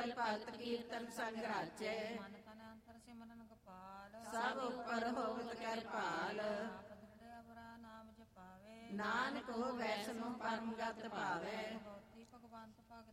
ਕੇਵਲ ਭਗਤ ਕੀਰਤਨ ਸੰਗ ਰਾਚੈ। ਮਨ ਤਨ ਅੰਤਰ ਸਿਮਰਨ ਗੋਪਾਲ ਸਭ ਉਪਰ ਹੋਵਤ ਕਿਰਪਾਲ। ਆਪ ਦ੍ਰਿੜਿਆ ਬੁਰਾ ਨਾਮ ਜਪਾਵੇ ਨਾਨਕ ਹੋ ਵੈਸਨੋ ਪਰਮ ਗਤ ਭਾਵੈ। ਭਗਵਤੀ ਭਗਵੰਤ ਭਗਤ